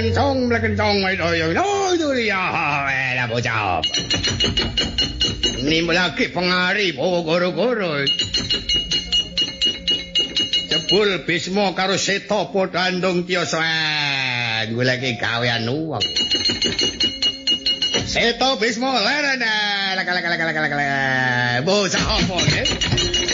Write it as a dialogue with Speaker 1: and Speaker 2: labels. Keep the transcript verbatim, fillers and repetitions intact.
Speaker 1: melekencong melekencong ayo itu dia lah bocah nimbul lagi pengari bawa goro-goro jebul Bisma karo Seta padha andung tiyasa goleki gawean uwang Seta Bisma leren lek lek lek lek lek bocah apa